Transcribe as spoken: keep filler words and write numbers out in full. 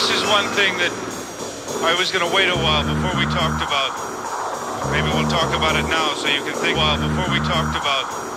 This is one thing that I was going to wait a while before we talked about. Maybe we'll talk about it now so you can think a while before we talked about.